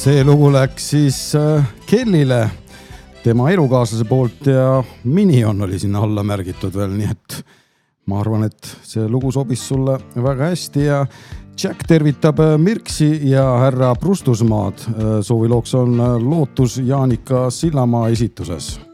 See lugu läks siis Kellile tema elukaaslase poolt ja Minion oli sinna alla märgitud veel, nii et ma arvan, et see lugu sobis sulle väga hästi ja Jack tervitab Mirksi ja härra Prustusmaad. Soovilooks on Lootus Jaanika Sillamaa esituses.